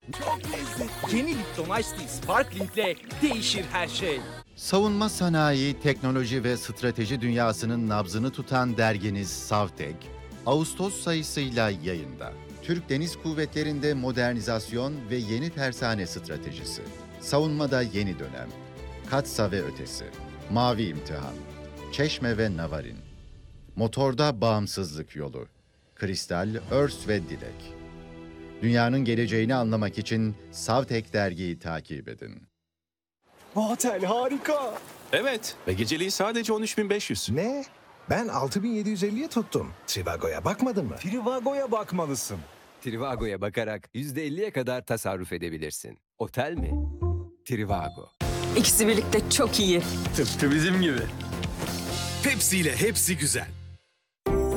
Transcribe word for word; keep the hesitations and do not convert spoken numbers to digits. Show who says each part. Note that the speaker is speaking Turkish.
Speaker 1: Çok lezzetli. Yeni Lipton Ice Tea Sparkling'le değişir her şey.
Speaker 2: Savunma sanayi, teknoloji ve strateji dünyasının nabzını tutan derginiz Savtek, Ağustos sayısıyla yayında. Türk Deniz Kuvvetleri'nde modernizasyon ve yeni tersane stratejisi. Savunmada yeni dönem. Katsa ve ötesi. Mavi imtihan. Çeşme ve Navarin. Motorda bağımsızlık yolu. Kristal, Örs ve Dilek. Dünyanın geleceğini anlamak için Savtek dergiyi takip edin.
Speaker 3: Bu otel harika.
Speaker 4: Evet ve geceliği sadece on üç bin beş yüz.
Speaker 3: Ne? Ben altı bin yedi yüz elliye tuttum. Trivago'ya bakmadın mı? Trivago'ya bakmalısın.
Speaker 5: Trivago'ya bakarak yüzde elliye kadar tasarruf edebilirsin. Otel mi? Trivago.
Speaker 6: İkisi birlikte çok iyi.
Speaker 7: Tıpkı bizim gibi.
Speaker 8: Pepsi ile hepsi güzel.